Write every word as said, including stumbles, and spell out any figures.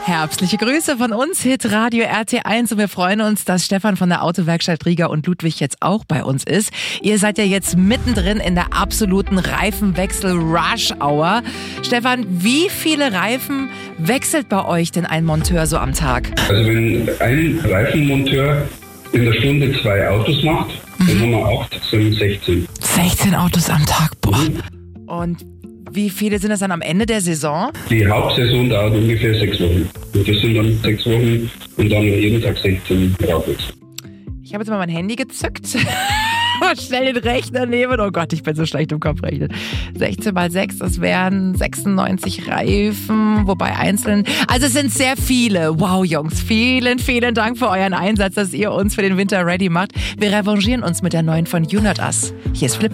Herbstliche Grüße von uns, Hit Radio R T eins, und wir freuen uns, dass Stefan von der Autowerkstatt Rieger und Ludwig jetzt auch bei uns ist. Ihr seid ja jetzt mittendrin in der absoluten Reifenwechsel-Rush-Hour. Stefan, wie viele Reifen wechselt bei euch denn ein Monteur so am Tag? Also wenn ein Reifenmonteur in der Stunde zwei Autos macht, mhm. dann haben wir acht, sind sechzehn. sechzehn Autos am Tag, boah. Mhm. Und wie viele sind das dann am Ende der Saison? Die Hauptsaison dauert ungefähr sechs Wochen. Und das sind dann sechs Wochen und dann jeden Tag sechzehn Radwechsel. Ich habe jetzt mal mein Handy gezückt. Mal schnell den Rechner nehmen. Oh Gott, ich bin so schlecht im Kopf rechnen. sechzehn mal sechs, das wären sechsundneunzig Reifen, wobei einzeln. Also es sind sehr viele. Wow, Jungs, vielen, vielen Dank für euren Einsatz, dass ihr uns für den Winter ready macht. Wir revanchieren uns mit der neuen von You Not Us. Hier ist Flip.